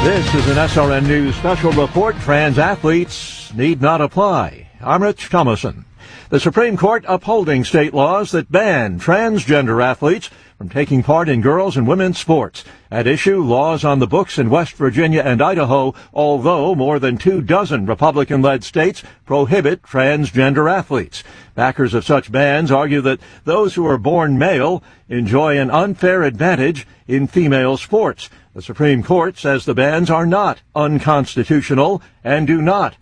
This is an SRN News special report. Trans athletes need not apply. I'm Rich Thomason. The Supreme Court upholding state laws that ban transgender athletes from taking part in girls' and women's sports. At issue, laws on the books in West Virginia and Idaho, although more than 24 Republican-led states prohibit transgender athletes. Backers of such bans argue that those who are born male enjoy an unfair advantage in female sports. The Supreme Court says the bans are not unconstitutional and do not